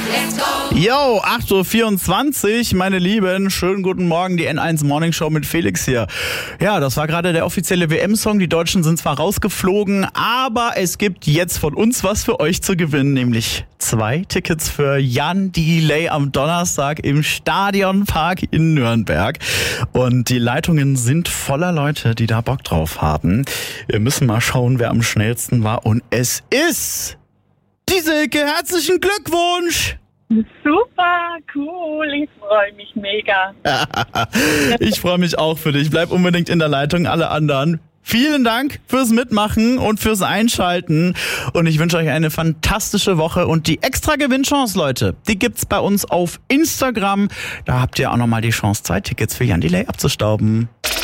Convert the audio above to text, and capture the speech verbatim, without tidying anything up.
Yo, acht Uhr vierundzwanzig, meine Lieben, schönen guten Morgen, die N eins Morning Show mit Felix hier. Ja, das war gerade der offizielle W M-Song, die Deutschen sind zwar rausgeflogen, aber es gibt jetzt von uns was für euch zu gewinnen, nämlich zwei Tickets für Jan Delay am Donnerstag im Stadionpark in Nürnberg. Und die Leitungen sind voller Leute, die da Bock drauf haben. Wir müssen mal schauen, wer am schnellsten war, und es ist die Silke. Herzlichen Glückwunsch! Super, cool, ich freue mich mega. Ich freue mich auch für dich. Bleib unbedingt in der Leitung, alle anderen. Vielen Dank fürs Mitmachen und fürs Einschalten. Und ich wünsche euch eine fantastische Woche. Und die extra Gewinnchance, Leute, die gibt's bei uns auf Instagram. Da habt ihr auch nochmal die Chance, zwei Tickets für Jan Delay abzustauben.